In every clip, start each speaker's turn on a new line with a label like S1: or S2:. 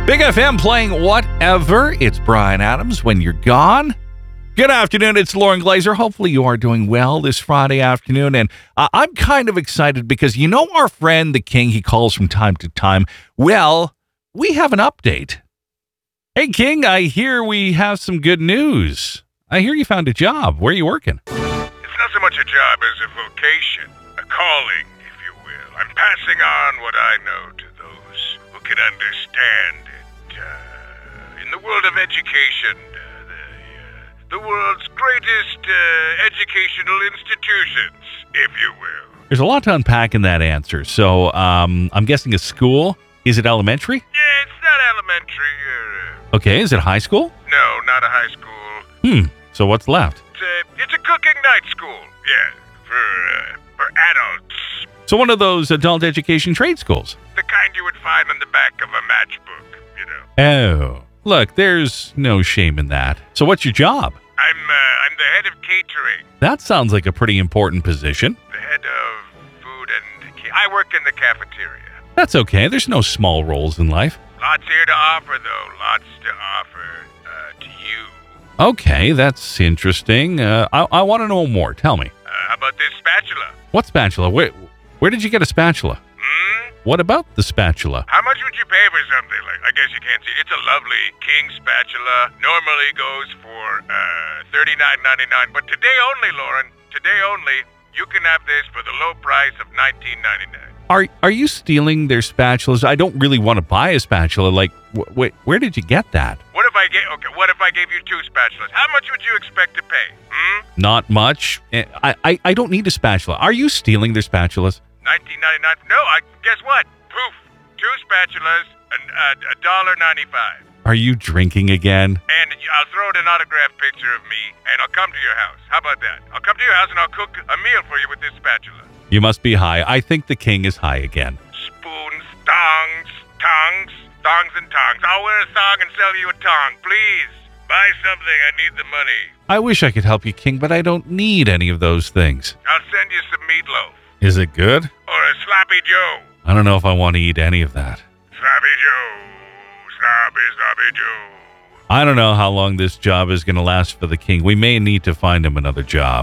S1: Big FM playing whatever. It's Brian Adams when you're gone. Good afternoon. It's Lauren Glazer. Hopefully you are doing well this Friday afternoon. And I'm kind of excited because you know our friend, the King, he calls from time to time. Well, we have an update. Hey, King, I hear we have some good news. I hear you found a job. Where are you working?
S2: It's not so much a job as a vocation, a calling, if you will. I'm passing on what I know to those who can understand it. In the world of education, the world's greatest educational institutions, if you will.
S1: There's a lot to unpack in that answer. So I'm guessing a school. Is it elementary?
S2: Yeah, it's not elementary.
S1: Okay, is it high school?
S2: No, not a high school.
S1: So what's left?
S2: It's a cooking night school. Yeah, for adults.
S1: So one of those adult education trade schools.
S2: The kind you would find on the back of a matchbook, you know.
S1: Oh, look, there's no shame in that. So what's your job?
S2: I'm the head of catering.
S1: That sounds like a pretty important position.
S2: The head of food and... I work in the cafeteria.
S1: That's okay. There's no small roles in life.
S2: Lots here to offer, though. Lots to offer to you.
S1: Okay, that's interesting. I want to know more. Tell me.
S2: How about this spatula?
S1: What spatula? Where did you get a spatula? What about the spatula?
S2: How much would you pay for something like? I guess you can't see. It's a lovely King spatula. Normally goes for $39.99, but today only, Lauren. Today only. You can have this for the low price of $19.99.
S1: Are you stealing their spatulas? I don't really want to buy a spatula. Like, where did you get that?
S2: What if I gave you 2 spatulas? How much would you expect to pay?
S1: Not much. I don't need a spatula. Are you stealing their spatulas?
S2: $19.99. No, guess what? Poof. 2 spatulas and $1.95.
S1: Are you drinking again?
S2: And I'll throw in an autographed picture of me, and I'll come to your house. How about that? I'll come to your house and I'll cook a meal for you with this spatula.
S1: You must be high. I think the King is high again.
S2: Spoons, tongs and tongs. I'll wear a thong and sell you a tong. Please, buy something. I need the money.
S1: I wish I could help you, King, but I don't need any of those things.
S2: I'll send you some meatloaf.
S1: Is it good?
S2: Or a sloppy Joe.
S1: I don't know if I want to eat any of that.
S2: Sloppy Joe. Sloppy Joe.
S1: I don't know how long this job is going to last for the King. We may need to find him another job.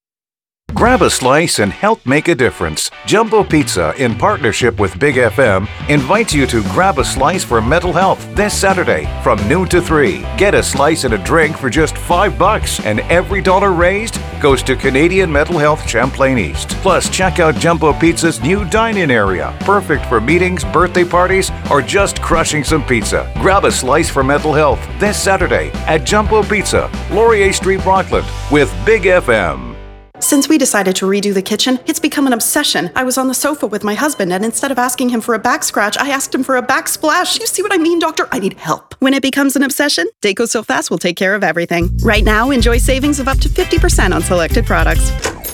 S3: Grab a slice and help make a difference. Jumbo Pizza, in partnership with Big FM, invites you to grab a slice for mental health this Saturday from noon to 3. Get a slice and a drink for just $5, and every dollar raised goes to Canadian Mental Health Champlain East. Plus, check out Jumbo Pizza's new dine-in area, perfect for meetings, birthday parties, or just crushing some pizza. Grab a slice for mental health this Saturday at Jumbo Pizza, Laurier Street, Rockland, with Big FM.
S4: Since we decided to redo the kitchen, it's become an obsession. I was on the sofa with my husband, and instead of asking him for a back scratch, I asked him for a backsplash. You see what I mean, doctor? I need help. When it becomes an obsession, Deco Surface will take care of everything. Right now, enjoy savings of up to 50% on selected products.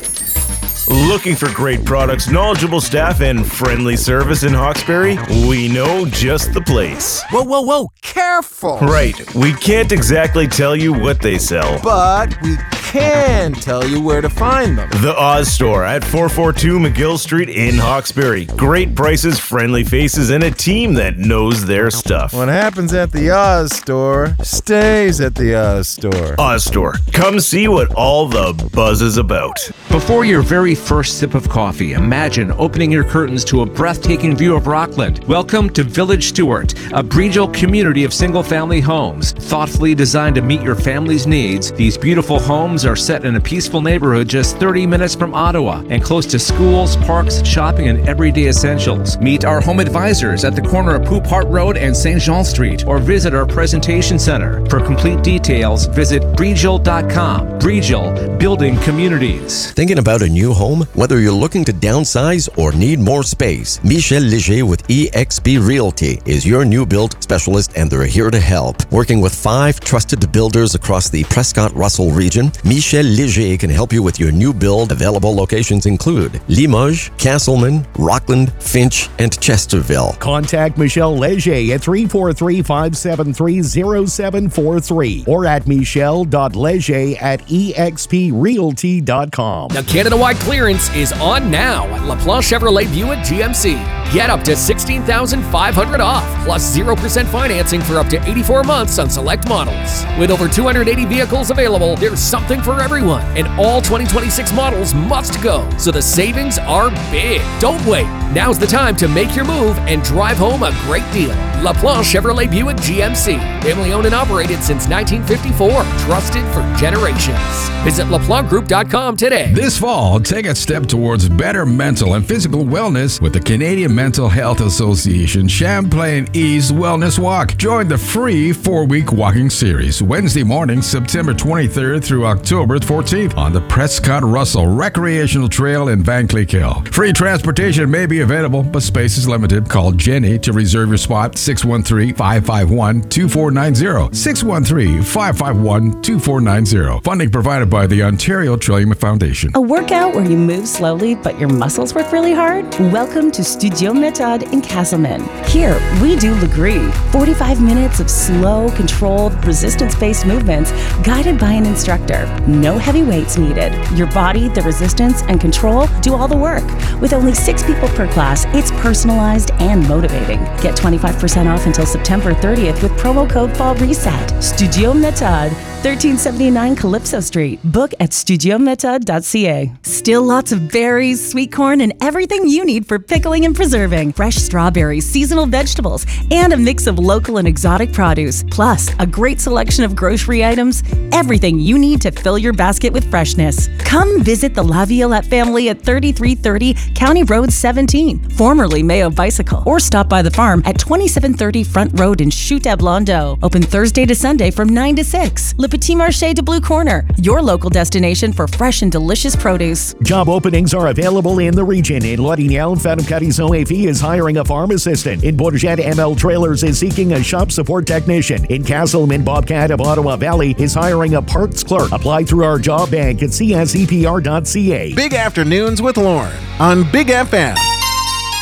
S5: Looking for great products, knowledgeable staff, and friendly service in Hawkesbury? We know just the place.
S6: Whoa, careful!
S5: Right, we can't exactly tell you what they sell.
S6: But we can tell you where to find them.
S5: The Oz Store at 442 McGill Street in Hawkesbury. Great prices, friendly faces, and a team that knows their stuff.
S7: What happens at the Oz Store stays at the Oz Store.
S5: Oz Store. Come see what all the buzz is about.
S8: Before your very first sip of coffee, imagine opening your curtains to a breathtaking view of Rockland. Welcome to Village Stewart, a Breedel community of single-family homes. Thoughtfully designed to meet your family's needs, these beautiful homes are set in a peaceful neighborhood just 30 minutes from Ottawa and close to schools, parks, shopping, and everyday essentials. Meet our home advisors at the corner of Poupart Road and St. Jean Street, or visit our presentation center. For complete details, visit Breedel.com. Breedel, building communities.
S9: Thinking about a new home? Whether you're looking to downsize or need more space, Michel Léger with eXp Realty is your new build specialist, and they're here to help. Working with 5 trusted builders across the Prescott-Russell region, Michel Léger can help you with your new build. Available locations include Limoges, Castleman, Rockland, Finch, and Chesterville.
S10: Contact Michel Léger at 343-573-0743 or at michel.leger@exprealty.com.
S11: The Canada-wide clearance is on now at LaPlanche Chevrolet Buick GMC. Get up to $16,500 off, plus 0% financing for up to 84 months on select models. With over 280 vehicles available, there's something for everyone, and all 2026 models must go, so the savings are big. Don't wait. Now's the time to make your move and drive home a great deal. LaPlanche Chevrolet Buick GMC. Family owned and operated since 1954. Trusted for generations. Visit LaPlancheGroup.com today.
S12: This fall, take a step towards better mental and physical wellness with the Canadian Mental Health Association Champlain East Wellness Walk. Join the free 4-week walking series Wednesday morning, September 23rd through October 14th on the Prescott Russell Recreational Trail in Van Cleek Hill. Free transportation may be available, but space is limited. Call Jenny to reserve your spot. 613-551-2490. 613-551-2490. Funding provided by the Ontario Trillium Foundation.
S13: A workout where you move slowly but your muscles work really hard? Welcome to Studio Méthode in Castleman. Here, we do Legree. 45 minutes of slow, controlled, resistance-based movements guided by an instructor. No heavy weights needed. Your body, the resistance, and control do all the work. With only 6 people per class, it's personalized and motivating. Get 25% off until September 30th with promo code FALLRESET. Studio Méthode, 1379 Calypso Street. Book at studiométhode.ca. Still lots of berries, sweet corn, and everything you need for pickling and preserving. Fresh strawberries, seasonal vegetables, and a mix of local and exotic produce. Plus, a great selection of grocery items. Everything you need to fill your basket with freshness. Come visit the La Violette family at 3330 County Road 17, formerly Mayo Bicycle, or stop by the farm at 2730 Front Road in Chute-à-Blondeau. Open Thursday to Sunday from 9 to 6. Le Petit Marché de Blue Corner, your local destination for fresh and delicious produce.
S10: Job openings are available in the region. In Lottignan, Femme-Carison AV is hiring a farm assistant. In Bourget, ML Trailers is seeking a shop support technician. In Castleman, Bobcat of Ottawa Valley is hiring a parts clerk. Apply through our job bank at csepr.ca.
S14: Big Afternoons with Lauren on Big FM.